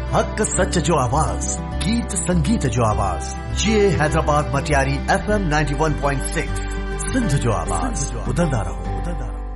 हक सच जो आवाज, गीत संगीत जो आवाज, ये हैदराबाद मटियारी FM 91.6 सिंध जो आवाज ॿुधंदा रहो।